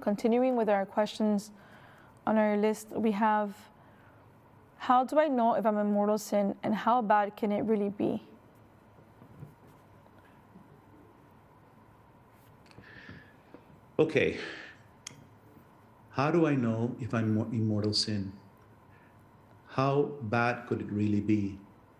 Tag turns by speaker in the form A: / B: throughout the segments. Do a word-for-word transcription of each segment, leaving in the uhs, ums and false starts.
A: continuing with our questions on our list, we have, how do I know if I'm in mortal sin, and how bad can it really be?
B: Okay. How do I know if I'm in mortal sin? How bad could it really be?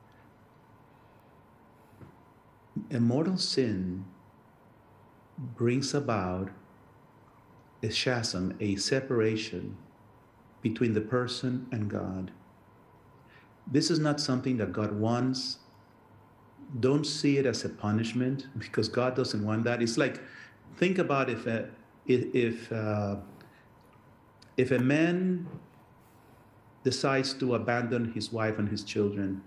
B: A mortal sin brings about a chasm, a separation between the person and God. This is not something that God wants. Don't see it as a punishment, because God doesn't want that. It's like, think about if a, if uh, if a man decides to abandon his wife and his children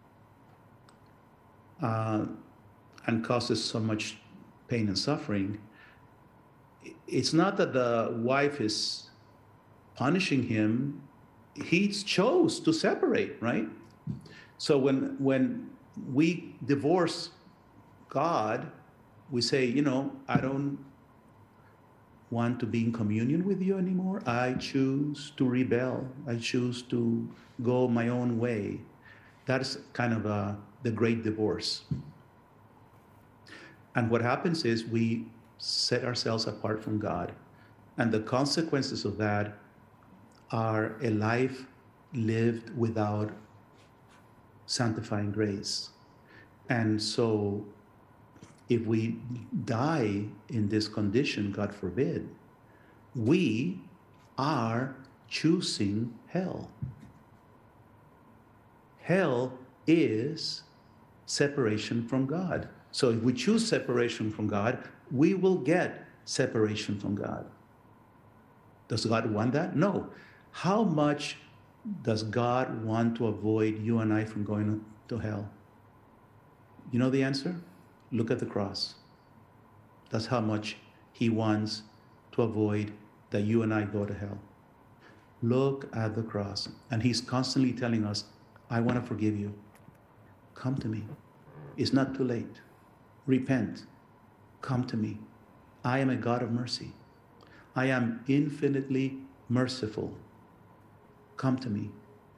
B: uh, and causes so much pain and suffering. It's not that the wife is punishing him. He chose to separate, right? So when when we divorce God, we say, you know, I don't want to be in communion with you anymore. I choose to rebel. I choose to go my own way. That's kind of a, the great divorce. And what happens is we set ourselves apart from God. And the consequences of that are a life lived without sanctifying grace. And so if we die in this condition, God forbid, we are choosing hell. Hell is separation from God. So if we choose separation from God, we will get separation from God. Does God want that? No. How much does God want to avoid you and I from going to hell? You know the answer? Look at the cross. That's how much he wants to avoid that you and I go to hell. Look at the cross. And he's constantly telling us, I want to forgive you. Come to me. It's not too late. Repent. Come to me. I am a God of mercy. I am infinitely merciful. Come to me.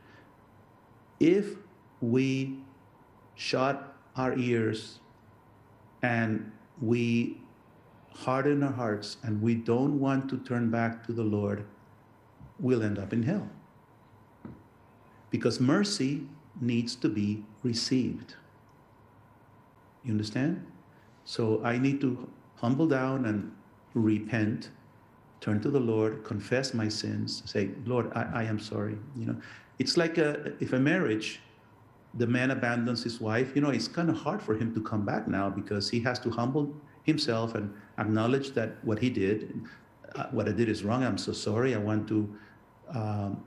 B: If we shut our ears and we harden our hearts and we don't want to turn back to the Lord, we'll end up in hell. Because mercy needs to be received. You understand? So I need to humble down and repent, turn to the Lord, confess my sins, say, Lord, I, I am sorry. You know, it's like a, if a marriage, the man abandons his wife, you know, it's kind of hard for him to come back now, because he has to humble himself and acknowledge that what he did, uh, what I did is wrong. I'm so sorry. I want to um,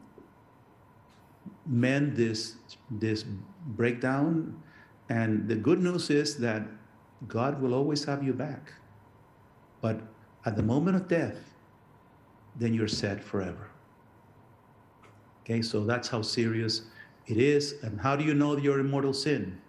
B: mend this this breakdown. And the good news is that God will always have you back. But at the moment of death, then you're set forever. Okay, so that's how serious it is. And how do you know you're in mortal sin?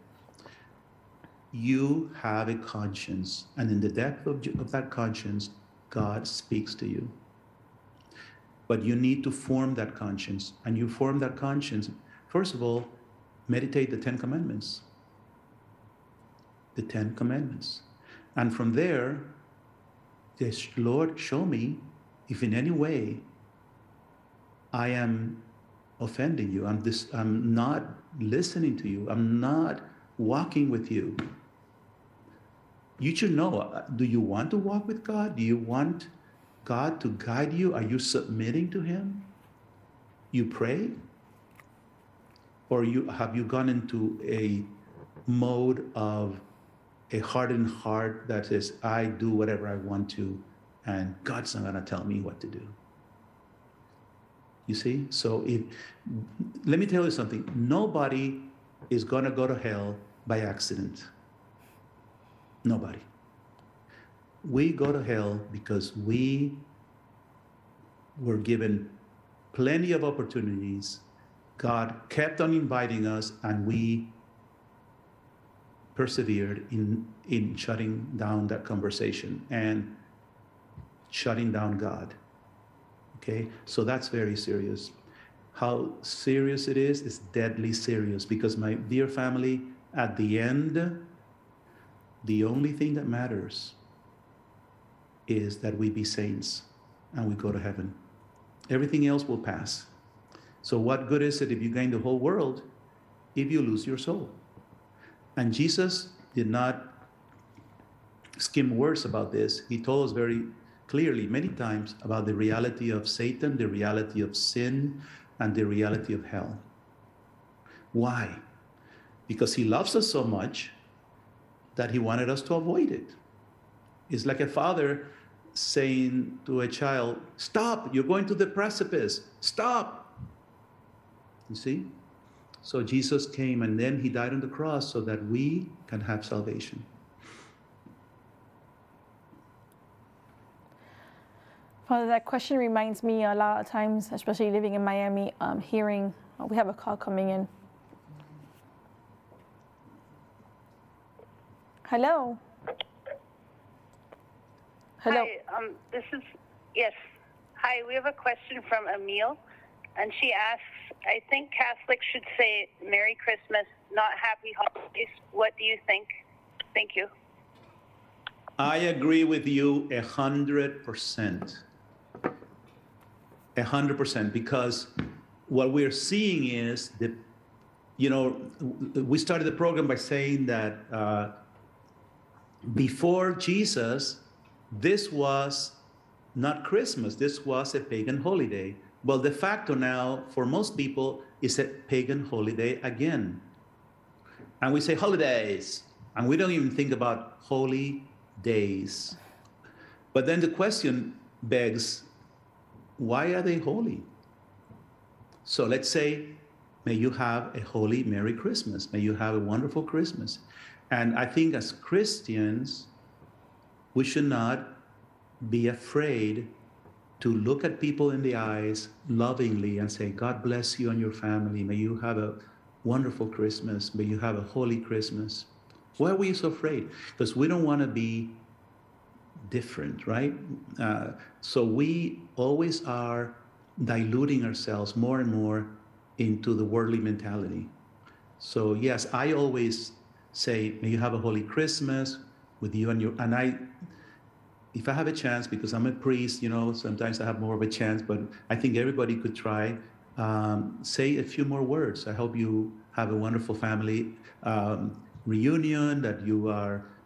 B: You have a conscience, and in the depth of, of that conscience, God speaks to you. But you need to form that conscience, and you form that conscience. First of all, meditate the Ten Commandments. The Ten Commandments. And from there, yes, Lord, show me if in any way I am offending you. I'm this, I'm not listening to you. I'm not walking with you. You should know, do you want to walk with God? Do you want God to guide you? Are you submitting to him? You pray? Or you have you gone into a mode of a hardened heart that says, I do whatever I want to, and God's not going to tell me what to do? You see? So if, let me tell you something. Nobody is going to go to hell by accident. Nobody. We go to hell because we were given plenty of opportunities. God kept on inviting us, and we persevered in, in shutting down that conversation and shutting down God. Okay, so that's very serious. How serious it is is deadly serious, because my dear family, at the end, the only thing that matters is that we be saints and we go to heaven. Everything else will pass. So what good is it if you gain the whole world if you lose your soul? And Jesus did not skim words about this. He told us very clearly many times about the reality of Satan, the reality of sin, and the reality of hell. Why? Because he loves us so much that he wanted us to avoid it. It's like a father saying to a child, stop, you're going to the precipice, stop. You see? So Jesus came and then he died on the cross so that we can have salvation.
A: Father, that question reminds me a lot of times, especially living in Miami, um, hearing, oh, we have a call coming in. Hello. Hello.
C: Hi, um, this is, yes. Hi, we have a question from Emile, and she asks, I think Catholics should say Merry Christmas, not Happy Holidays. What do you think? Thank you.
B: I agree with you a hundred percent. A hundred percent, because what we're seeing is that, you know, we started the program by saying that uh, before Jesus, this was not Christmas, this was a pagan holiday. Well, de facto now, for most people, it's a pagan holiday again. And we say holidays, and we don't even think about holy days. But then the question begs, why are they holy? So let's say, may you have a holy Merry Christmas. May you have a wonderful Christmas. And I think as Christians, we should not be afraid to look at people in the eyes lovingly and say, God bless you and your family. May you have a wonderful Christmas. May you have a holy Christmas. Why are we so afraid? Because we don't want to be different, right? Uh, so we always are diluting ourselves more and more into the worldly mentality. So yes, I always say, may you have a holy Christmas with you and your, and I, if I have a chance, because I'm a priest, you know, sometimes I have more of a chance, but I think everybody could try, um, say a few more words. I hope you have a wonderful family um, reunion, that you are